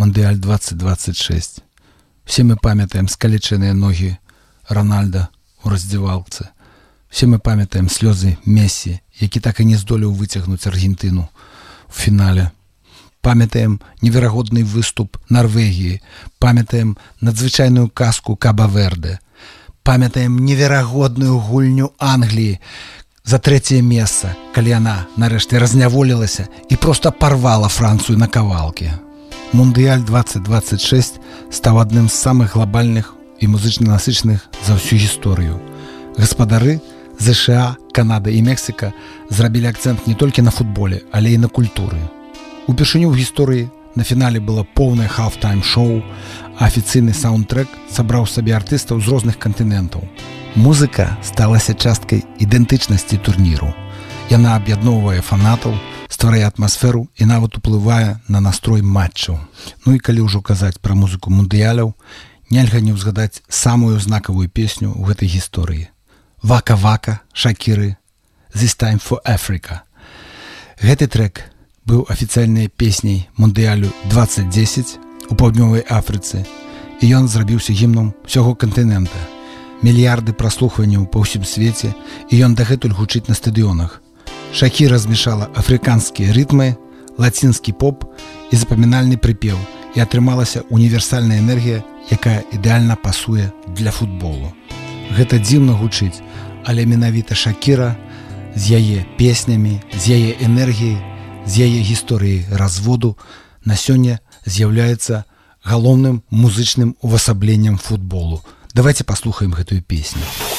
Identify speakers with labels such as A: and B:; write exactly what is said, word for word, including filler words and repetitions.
A: Мундыяль двадцать двадцать шесть. Все мы памятаем скалеченные ноги Рональда у раздевалцы. Все мы памятаем слезы Месси, які так і не здолеў выцягнуць Аргентыну в фінале. Памятаем неверагодны выступ Норвегії, памятаем надзвычайную казку Каба-Верде, памятаем неверагодную гульню Англіі за трэцяе месца, калі яна нарэшце разняволілася і проста парвала Францыю на кавалкі. Мундыяль двадцать двадцать шесть стаў адным з самых глобальных і музычна насычаных за ўсю гісторыю. Гаспадары ЗША, Канада і Мексіка зрабілі акцэнт не толькі на футболе, але і на культуры. Упершыню ў гісторыі на фінале было поўнае халфтайм-шоу, а афіцыйны саундтрэк сабраў сабе артыстаў з розных кантынентаў. Музыка сталася часткай ідэнтычнасці турніру. Яна аб'ядноўвае фанатаў, стварае атмасферу і нават уплывае на настрой матчаў. Ну і калі ўжо казаць пра музыку мундыяляў, нельга не ўзгадаць самую знакавую песню ў гэтай гісторыі. Вака-вака, Шакіры, This Time for Africa. Гэты трэк быў афіцыйнай песняй мундыялю двадцать дзесяць у паўднёвай Афрыцы, і ён зрабіўся гімнам усяго кантынента. Мільярды праслухванняў па ўсім свеце, і ён дагэтуль гучыць на стадыёнах. Шакіра змешала афрыканскія рытмы, лацінскі поп і запамінальны прыпеў, і атрымалася універсальная энергія, якая ідэальна пасуе для футболу. Гэта дзіўна гучыць, але менавіта Шакіра з яе песнямі, з яе энергіяй, з яе гісторыяй разводу на сёння з'яўляецца галоўным музычным увасабленнем футболу. Давайте паслухаем гэтую песню.